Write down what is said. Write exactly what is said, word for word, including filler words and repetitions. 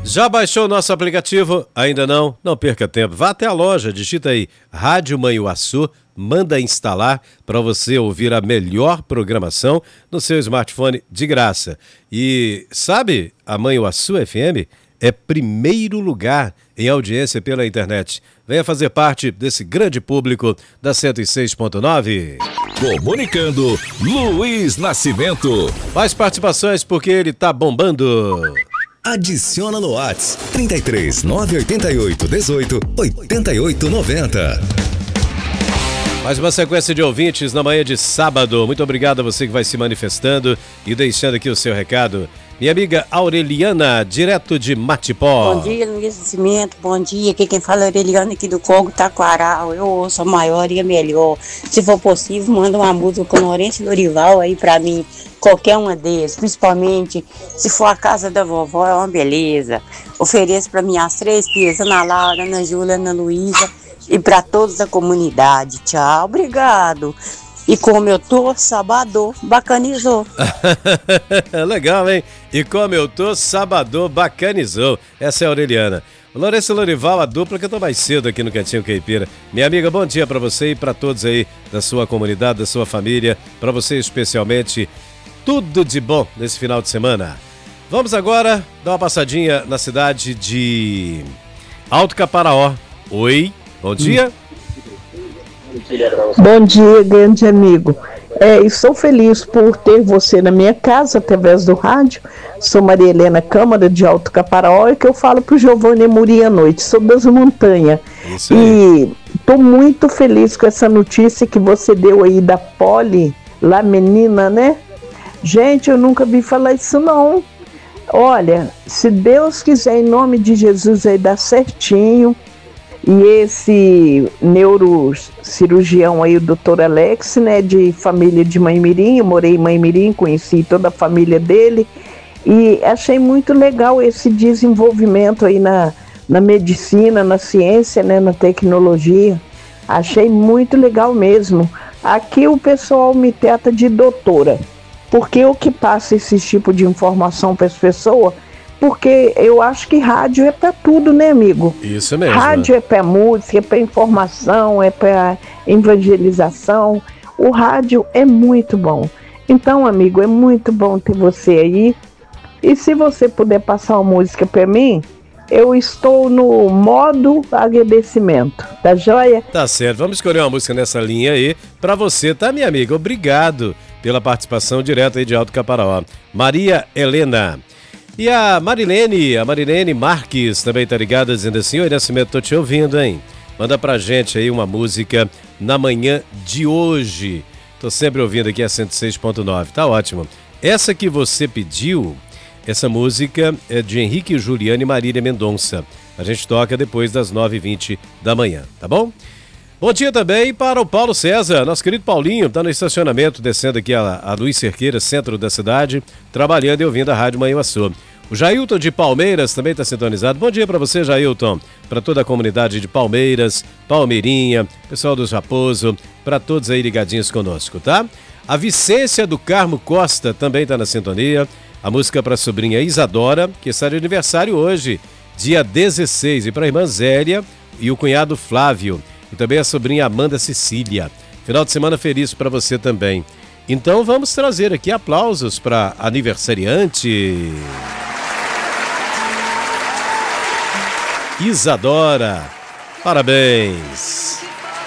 Já baixou o nosso aplicativo? Ainda não? Não perca tempo. Vá até a loja, digita aí Rádio Manhuaçu, manda instalar para você ouvir a melhor programação no seu smartphone de graça. E sabe, a Manhuaçu F M é primeiro lugar em audiência pela internet. Venha fazer parte desse grande público da cento e seis ponto nove. Comunicando, Luiz Nascimento. Mais participações porque ele tá bombando. Adiciona no WhatsApp trinta e três, nove oito oito, dezoito, oitenta e oito, noventa. Mais uma sequência de ouvintes na manhã de sábado. Muito obrigado a você que vai se manifestando e deixando aqui o seu recado. Minha amiga Aureliana, direto de Matipó. Bom dia, Luiz Nascimento. Bom dia. Aqui quem fala é Aureliana aqui do Cogo Taquaral. Eu ouço a maior e a melhor. Se for possível, manda uma música com Lourenço e Lorival aí pra mim. Qualquer uma deles, principalmente se for a casa da vovó, é uma beleza. Ofereço para minhas três filhas, Ana Laura, Ana Júlia, Ana Luísa, e para todos da comunidade. Tchau, obrigado. E como eu tô, sabadô, bacanizou. Legal, hein? E como eu tô, sabadô, bacanizou. Essa é a Aureliana. O Lourenço e Lorival, a dupla que eu tô mais cedo aqui no Cantinho Caipira. Minha amiga, bom dia para você e para todos aí da sua comunidade, da sua família. Para você especialmente, tudo de bom nesse final de semana. Vamos agora dar uma passadinha na cidade de Alto Caparaó. Oi, bom dia. Bom dia, grande amigo. É, estou feliz por ter você na minha casa através do rádio. Sou Maria Helena Câmara de Alto Caparaó e que eu falo para o Giovanni Muri à noite, sou das montanhas. Isso aí. E estou muito feliz com essa notícia que você deu aí da Poli, lá menina, né? Gente, eu nunca vi falar isso não. Olha, se Deus quiser, em nome de Jesus, aí dá certinho. E esse neurocirurgião aí, o doutor Alex, né, de família de Mãe Mirim, eu morei em Mãe Mirim, conheci toda a família dele. E achei muito legal esse desenvolvimento aí na, na medicina, na ciência, né, na tecnologia. Achei muito legal mesmo. Aqui o pessoal me trata de doutora. Porque eu que passo esse tipo de informação para as pessoas, porque eu acho que rádio é para tudo, né, amigo? Isso mesmo. Rádio é para música, é para informação, é para evangelização. O rádio é muito bom. Então, amigo, é muito bom ter você aí. E se você puder passar uma música para mim, eu estou no modo agradecimento, tá joia? Tá certo, vamos escolher uma música nessa linha aí pra você, tá, minha amiga? Obrigado pela participação direta aí de Alto Caparaó. Maria Helena. E a Marilene, a Marilene Marques também tá ligada, dizendo assim: oi, Nascimento, tô te ouvindo, hein? Manda pra gente aí uma música na manhã de hoje. Tô sempre ouvindo aqui a cento e seis ponto nove, tá ótimo. Essa que você pediu, essa música é de Henrique Juliano e Marília Mendonça. A gente toca depois das nove e vinte da manhã, tá bom? Bom dia também para o Paulo César, nosso querido Paulinho, está no estacionamento, descendo aqui a, a Luiz Cerqueira, centro da cidade, trabalhando e ouvindo a Rádio Manhuaçu. O Jailton de Palmeiras também está sintonizado. Bom dia para você, Jailton, para toda a comunidade de Palmeiras, Palmeirinha, pessoal dos Raposo, para todos aí ligadinhos conosco, tá? A Vicência do Carmo Costa também está na sintonia. A música para a sobrinha Isadora, que está de aniversário hoje, dia dezesseis, e para a irmã Zélia e o cunhado Flávio. E também a sobrinha Amanda Cecília. Final de semana feliz para você também. Então vamos trazer aqui aplausos para aniversariante. Isadora, parabéns.